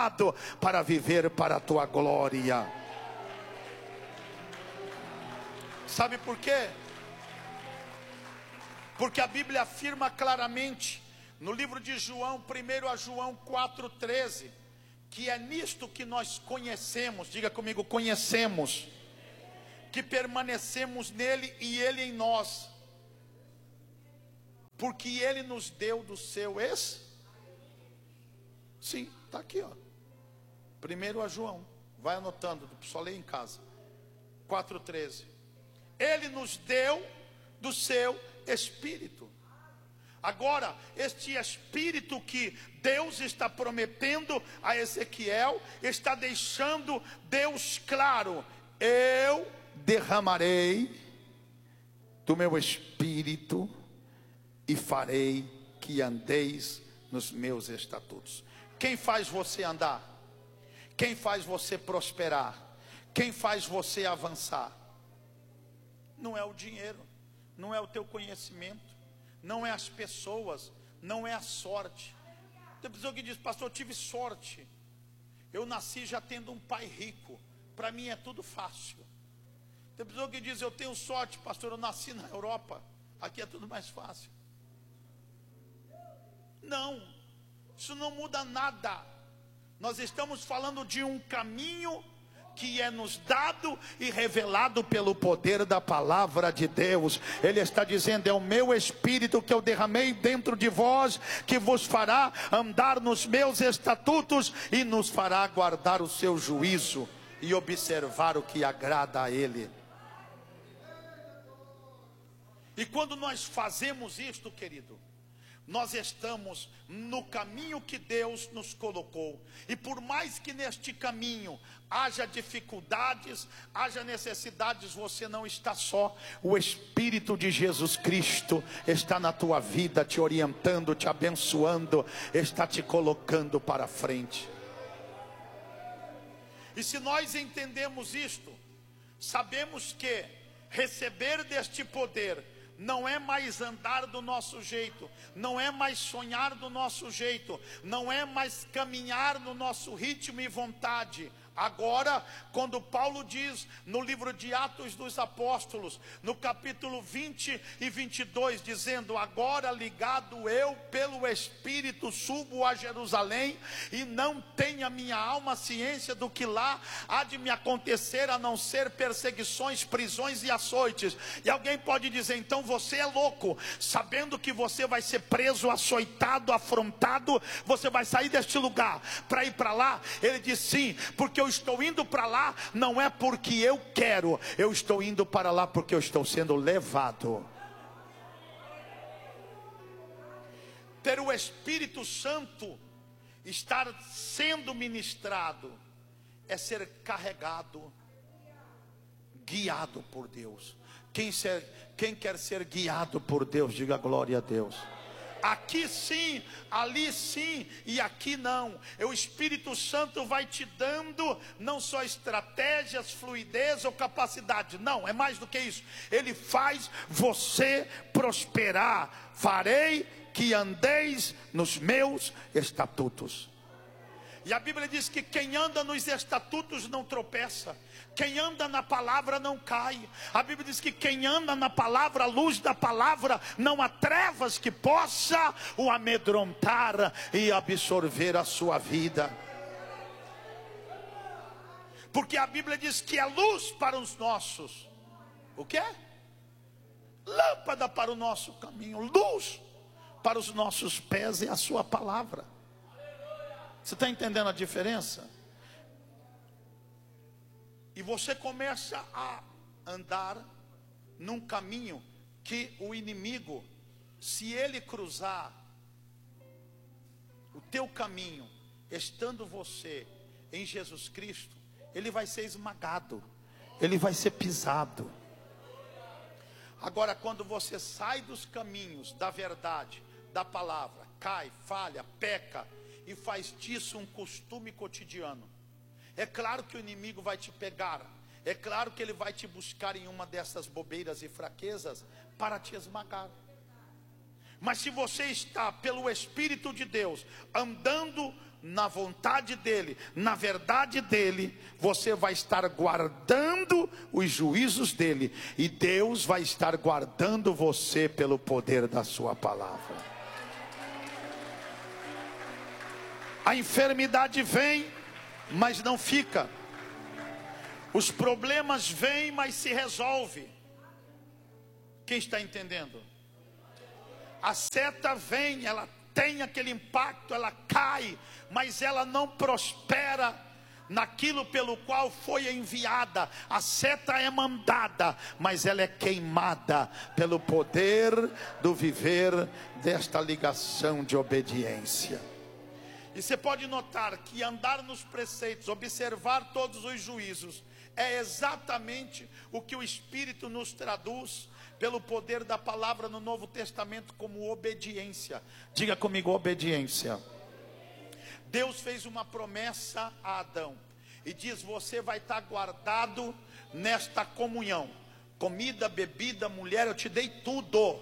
chamado para viver para a tua glória. Sabe por quê? Porque a Bíblia afirma claramente no livro de João, 1 João 4,13, que é nisto que nós conhecemos, diga comigo, conhecemos, que permanecemos nele e ele em nós, porque ele nos deu do seu Sim, está aqui, ó. 1 João, vai anotando, só lê em casa. 4,13. Ele nos deu do seu Espírito. Agora, este Espírito que Deus está prometendo a Ezequiel, está deixando Deus claro: eu derramarei do meu Espírito e farei que andeis nos meus estatutos. Quem faz você andar? Quem faz você prosperar? Quem faz você avançar? Não é o dinheiro, não é o teu conhecimento, não é as pessoas, não é a sorte. Tem pessoa que diz: pastor, eu tive sorte, eu nasci já tendo um pai rico, para mim é tudo fácil. Tem pessoa que diz: eu tenho sorte, pastor, eu nasci na Europa, aqui é tudo mais fácil. Não, isso não muda nada. Nós estamos falando de um caminho que é nos dado e revelado pelo poder da palavra de Deus. Ele está dizendo: é o meu Espírito que eu derramei dentro de vós, que vos fará andar nos meus estatutos e nos fará guardar o seu juízo e observar o que agrada a Ele. E quando nós fazemos isto, querido, nós estamos no caminho que Deus nos colocou. E por mais que neste caminho haja dificuldades, haja necessidades, você não está só. O Espírito de Jesus Cristo está na tua vida, te orientando, te abençoando, está te colocando para frente. E se nós entendemos isto, sabemos que receber deste poder não é mais andar do nosso jeito, não é mais sonhar do nosso jeito, não é mais caminhar no nosso ritmo e vontade. Agora, quando Paulo diz no livro de Atos dos Apóstolos, no capítulo 20 e 22, dizendo: agora ligado eu pelo Espírito subo a Jerusalém, e não tem a minha alma ciência do que lá há de me acontecer, a não ser perseguições, prisões e açoites. E alguém pode dizer: então você é louco, sabendo que você vai ser preso, açoitado, afrontado, você vai sair deste lugar para ir para lá? Ele diz: sim, porque eu estou indo para lá, não é porque eu quero, eu estou indo para lá porque eu estou sendo levado. Ter o Espírito Santo, estar sendo ministrado, é ser carregado, guiado por Deus. Quem quer ser guiado por Deus, diga glória a Deus. Aqui sim, ali sim e aqui não. O Espírito Santo vai te dando não só estratégias, fluidez ou capacidade. Não, é mais do que isso. Ele faz você prosperar. Farei que andeis nos meus estatutos. E a Bíblia diz que quem anda nos estatutos não tropeça. Quem anda na palavra não cai. A Bíblia diz que quem anda na palavra, a luz da palavra, não há trevas que possa o amedrontar e absorver a sua vida. Porque a Bíblia diz que é luz para os nossos, o que é? Lâmpada para o nosso caminho, luz para os nossos pés é a sua palavra. Você está entendendo a diferença? E você começa a andar num caminho que o inimigo, se ele cruzar o teu caminho, estando você em Jesus Cristo, ele vai ser esmagado, ele vai ser pisado. Agora, quando você sai dos caminhos da verdade, da palavra, cai, falha, peca, e faz disso um costume cotidiano, é claro que o inimigo vai te pegar, é claro que ele vai te buscar em uma dessas bobeiras e fraquezas para te esmagar. Mas se você está pelo Espírito de Deus andando na vontade dele, na verdade dele, você vai estar guardando os juízos dele, e Deus vai estar guardando você pelo poder da sua palavra. A enfermidade vem, mas não fica. Os problemas vêm, mas se resolve. Quem está entendendo? A seta vem, ela tem aquele impacto, ela cai, mas ela não prospera naquilo pelo qual foi enviada. A seta é mandada, mas ela é queimada pelo poder do viver desta ligação de obediência. E você pode notar que andar nos preceitos, observar todos os juízos, é exatamente o que o Espírito nos traduz pelo poder da palavra no Novo Testamento como obediência. Diga comigo, obediência. Deus fez uma promessa a Adão e diz: você vai estar guardado nesta comunhão. Comida, bebida, mulher, eu te dei tudo.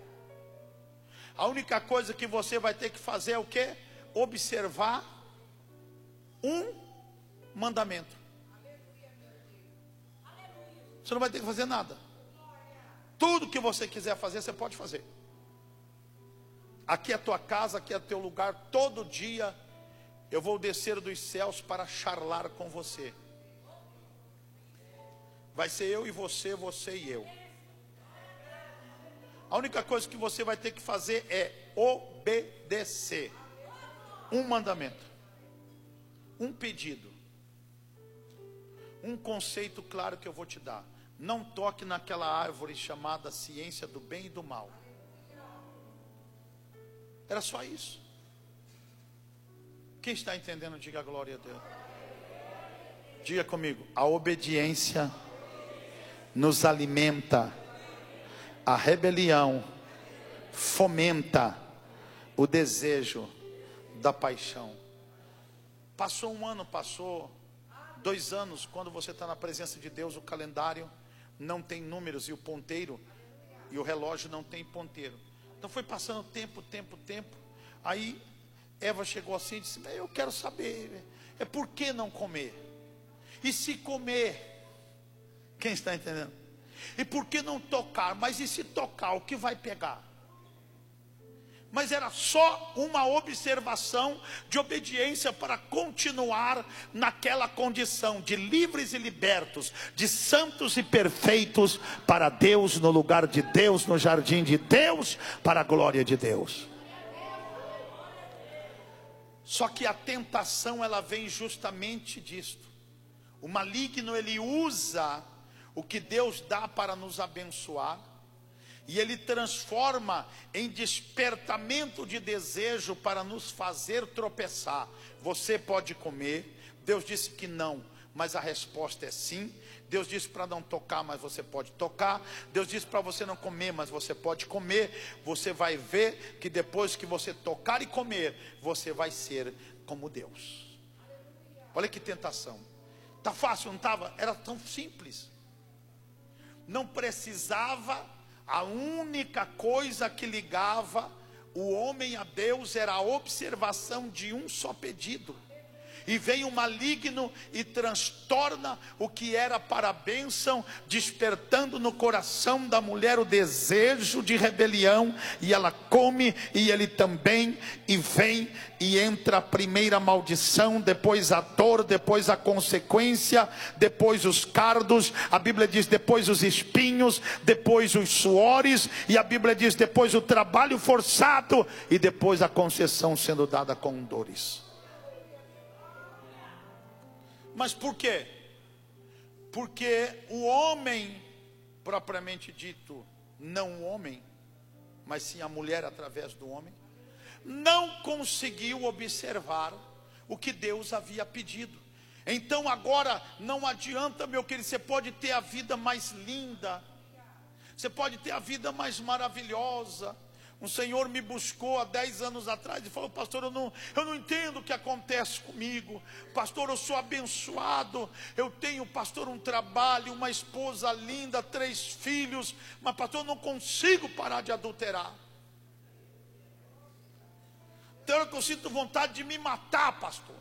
A única coisa que você vai ter que fazer é o quê? Observar um mandamento. Você não vai ter que fazer nada. Tudo que você quiser fazer, você pode fazer. Aqui é a tua casa, aqui é o teu lugar. Todo dia eu vou descer dos céus para charlar com você. Vai ser eu e você, você e eu. A única coisa que você vai ter que fazer é obedecer. Um mandamento, um pedido, um conceito claro que eu vou te dar: não toque naquela árvore chamada ciência do bem e do mal. Era só isso. Quem está entendendo, diga glória a Deus. Diga comigo: a obediência nos alimenta, a rebelião fomenta o desejo da paixão. Passou um ano, passou 2 anos. Quando você está na presença de Deus, o calendário não tem números e o ponteiro e o relógio não tem ponteiro. Então foi passando tempo. Aí Eva chegou assim e disse: eu quero saber, por que não comer? E se comer? Quem está entendendo? E por que não tocar? Mas e se tocar, o que vai pegar? Mas era só uma observação de obediência para continuar naquela condição de livres e libertos, de santos e perfeitos para Deus, no lugar de Deus, no jardim de Deus, para a glória de Deus. Só que a tentação, ela vem justamente disto. O maligno, ele usa o que Deus dá para nos abençoar, e ele transforma em despertamento de desejo para nos fazer tropeçar. Você pode comer. Deus disse que não, mas a resposta é sim. Deus disse para não tocar, mas você pode tocar. Deus disse para você não comer, mas você pode comer. Você vai ver que depois que você tocar e comer, você vai ser como Deus. Olha que tentação. Tá fácil, não estava? Era tão simples. Não precisava. A única coisa que ligava o homem a Deus era a observação de um só pedido. E vem o maligno e transtorna o que era para a bênção, despertando no coração da mulher o desejo de rebelião. E ela come, e ele também, e vem, e entra a primeira maldição, depois a dor, depois a consequência, depois os cardos. A Bíblia diz depois os espinhos, depois os suores, e a Bíblia diz depois o trabalho forçado, e depois a concessão sendo dada com dores. Mas por quê? Porque o homem, propriamente dito, não o homem, mas sim a mulher através do homem, não conseguiu observar o que Deus havia pedido. Então agora não adianta, meu querido, você pode ter a vida mais linda, você pode ter a vida mais maravilhosa. Um senhor me buscou há 10 anos atrás e falou: pastor, eu não entendo o que acontece comigo. Pastor, eu sou abençoado, eu tenho, pastor, um trabalho, uma esposa linda, 3 filhos, mas pastor, eu não consigo parar de adulterar. Tem hora que eu sinto vontade de me matar, pastor.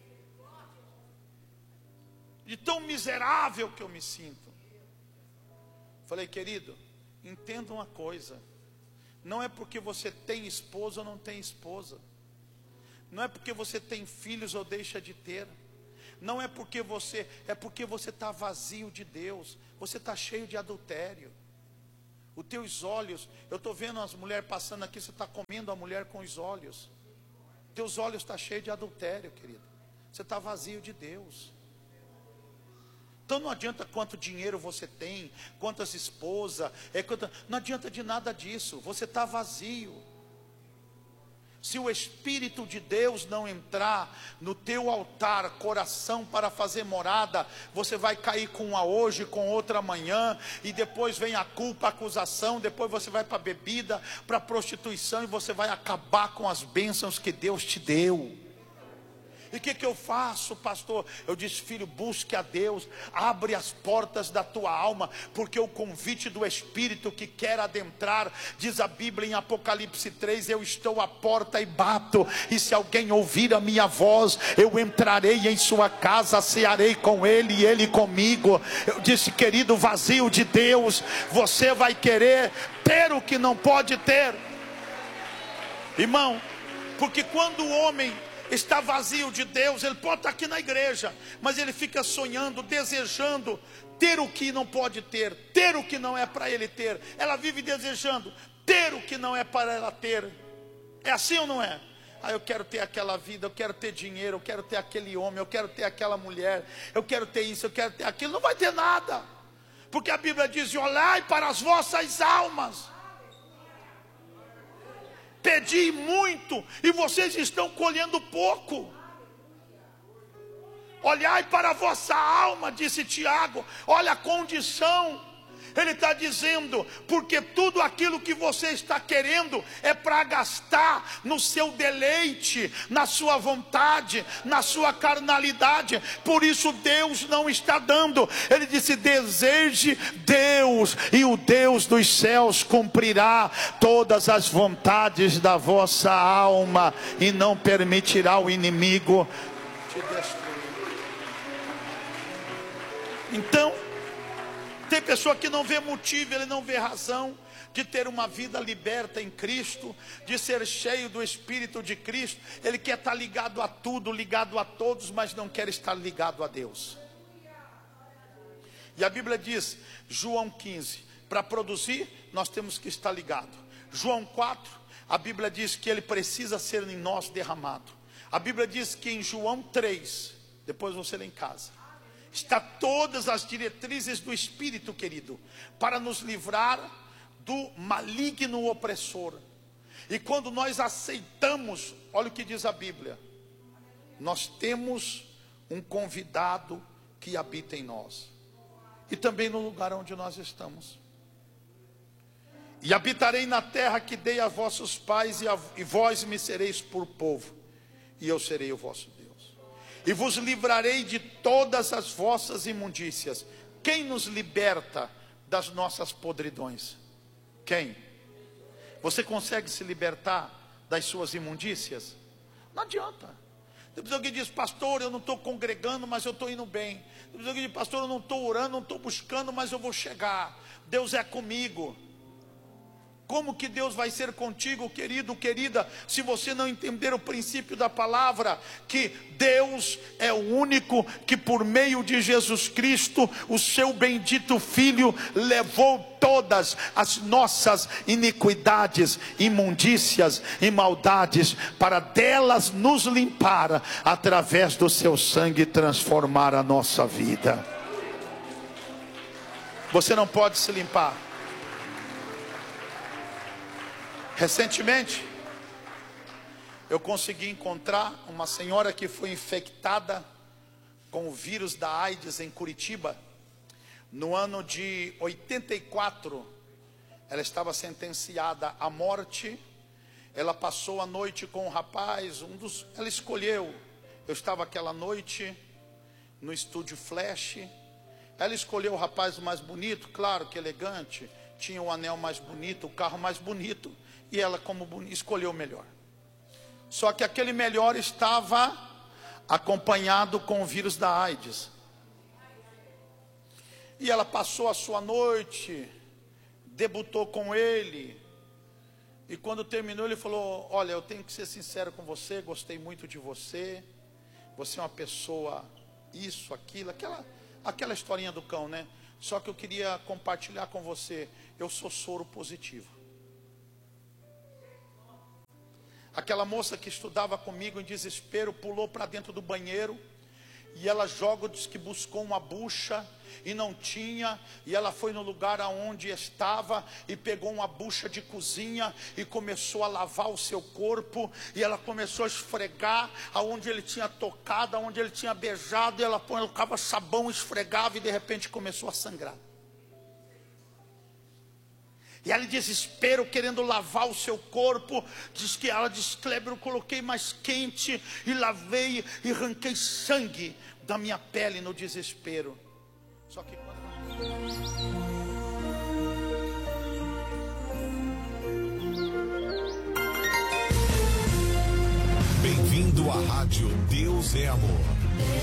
De tão miserável que eu me sinto. Falei, querido, entenda uma coisa. Não é porque você tem esposa ou não tem esposa. Não é porque você tem filhos ou deixa de ter. Não é porque você está vazio de Deus. Você está cheio de adultério. Os teus olhos, eu estou vendo as mulheres passando aqui, você está comendo a mulher com os olhos. Teus olhos estão cheios de adultério, querido. Você está vazio de Deus. Então não adianta quanto dinheiro você tem, quantas esposas, não adianta de nada disso, você está vazio. Se o Espírito de Deus não entrar no teu altar, coração para fazer morada, você vai cair com uma hoje, com outra amanhã, e depois vem a culpa, a acusação, depois você vai para a bebida, para a prostituição, e você vai acabar com as bênçãos que Deus te deu. E o que eu faço, pastor? Eu disse, filho, busque a Deus, abre as portas da tua alma, porque o convite do Espírito que quer adentrar, diz a Bíblia em Apocalipse 3, eu estou à porta e bato, e se alguém ouvir a minha voz, eu entrarei em sua casa, cearei com ele e ele comigo. Eu disse, querido, vazio de Deus, você vai querer ter o que não pode ter, irmão, porque quando o homem está vazio de Deus, ele pode estar aqui na igreja, mas ele fica sonhando, desejando ter o que não pode ter o que não é para ele ter. Ela vive desejando ter o que não é para ela ter. É assim ou não é? Eu quero ter aquela vida, eu quero ter dinheiro, eu quero ter aquele homem, eu quero ter aquela mulher, eu quero ter isso, eu quero ter aquilo. Não vai ter nada, porque a Bíblia diz, olhai para as vossas almas. Pedi muito e vocês estão colhendo pouco. Olhai para a vossa alma, disse Tiago. Olha a condição. Ele está dizendo, porque tudo aquilo que você está querendo é para gastar no seu deleite, na sua vontade, na sua carnalidade. Por isso Deus não está dando. Ele disse, deseje Deus, e o Deus dos céus cumprirá todas as vontades da vossa alma, e não permitirá o inimigo te destruir. Então, tem pessoa que não vê motivo, ele não vê razão de ter uma vida liberta em Cristo, de ser cheio do Espírito de Cristo. Ele quer estar ligado a tudo, ligado a todos, mas não quer estar ligado a Deus. E a Bíblia diz, João 15, para produzir, nós temos que estar ligado. João 4, a Bíblia diz que ele precisa ser em nós derramado. A Bíblia diz que em João 3, depois você lê em casa, está todas as diretrizes do Espírito, querido, para nos livrar do maligno opressor. E quando nós aceitamos, olha o que diz a Bíblia, nós temos um convidado que habita em nós, e também no lugar onde nós estamos. E habitarei na terra que dei a vossos pais, e vós me sereis por povo, e eu serei o vosso Deus. E vos livrarei de todas as vossas imundícias. Quem nos liberta das nossas podridões? Quem? Você consegue se libertar das suas imundícias? Não adianta. Depois alguém diz, pastor, eu não estou congregando, mas eu estou indo bem. Depois alguém diz, pastor, eu não estou orando, não estou buscando, mas eu vou chegar. Deus é comigo. Como que Deus vai ser contigo, querido, querida, se você não entender o princípio da palavra, que Deus é o único que por meio de Jesus Cristo, o seu bendito Filho, levou todas as nossas iniquidades, imundícias e maldades, para delas nos limpar, através do seu sangue transformar a nossa vida. Você não pode se limpar. Recentemente, eu consegui encontrar uma senhora que foi infectada com o vírus da AIDS em Curitiba. No ano de 84, ela estava sentenciada à morte. Ela passou a noite com um rapaz, ela escolheu. Eu estava aquela noite no estúdio Flash. Ela escolheu o rapaz mais bonito, claro que elegante, tinha o anel mais bonito, o carro mais bonito. E ela, como escolheu o melhor. Só que aquele melhor estava acompanhado com o vírus da AIDS. E ela passou a sua noite, debutou com ele. E quando terminou, ele falou: olha, eu tenho que ser sincero com você, gostei muito de você. Você é uma pessoa, isso, aquilo, aquela historinha do cão, né? Só que eu queria compartilhar com você, eu sou soro positivo. Aquela moça que estudava comigo em desespero, pulou para dentro do banheiro, e ela diz que buscou uma bucha, e não tinha, e ela foi no lugar aonde estava, e pegou uma bucha de cozinha, e começou a lavar o seu corpo, e ela começou a esfregar, aonde ele tinha tocado, aonde ele tinha beijado, e ela colocava sabão, esfregava, e de repente começou a sangrar. E ela em desespero, querendo lavar o seu corpo, ela diz: Kleber, eu coloquei mais quente, e lavei, e arranquei sangue da minha pele no desespero. Só que quando Bem-vindo à Rádio Deus é Amor.